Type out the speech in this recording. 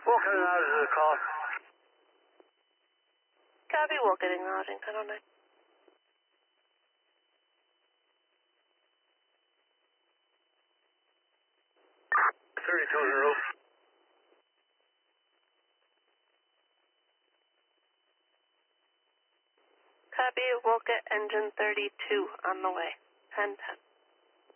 Walker and out of the car. Copy, Walker acknowledging 1009. 32 on the roof. Copy, Walker engine 32 on the way. 1010.